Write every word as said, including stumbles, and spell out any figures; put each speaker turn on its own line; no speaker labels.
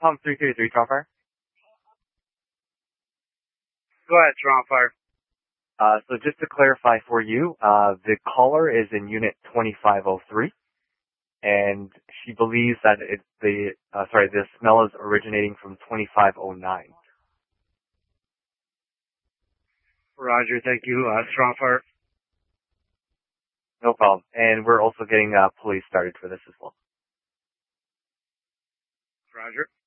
Tom three three three, Strong Fire.
Go ahead, Strong Fire.
Uh, so just to clarify for you, uh, the caller is in unit twenty-five oh three, and she believes that it, the, uh, sorry, the smell is originating from twenty-five oh nine.
Roger, thank you, uh, Strong Fire.
No problem. And we're also getting, uh, police started for this as well.
Roger.